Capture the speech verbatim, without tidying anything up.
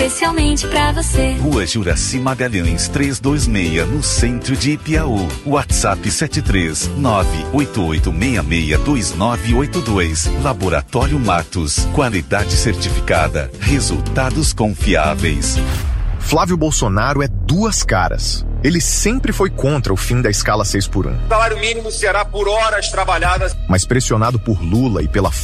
especialmente pra você. Rua Juraci Magalhães trezentos e vinte e seis, no centro de Ipiaú. WhatsApp sete três nove oito oito seis seis dois nove oito dois. Laboratório Matos. Qualidade certificada. Resultados confiáveis. Flávio Bolsonaro é duas caras. Ele sempre foi contra o fim da escala seis por um. O salário mínimo será por horas trabalhadas. Mas pressionado por Lula e pela